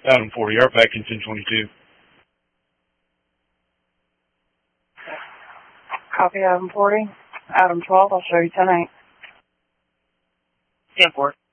Adam 40, RPAC in 1022. Copy Adam 40. Adam 12, I'll show you 10-8. 10-4.